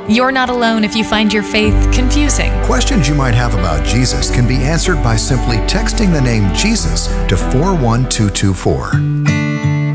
You're not alone if you find your faith confusing. Questions you might have about Jesus can be answered by simply texting the name Jesus to 41224.